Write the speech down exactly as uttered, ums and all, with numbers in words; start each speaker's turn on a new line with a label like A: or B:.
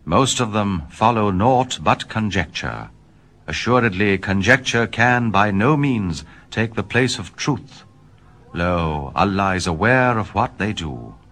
A: Most of them follow naught but conjecture. Assuredly, conjecture can by no means take the place of truth. Lo, Allah is aware of what they do.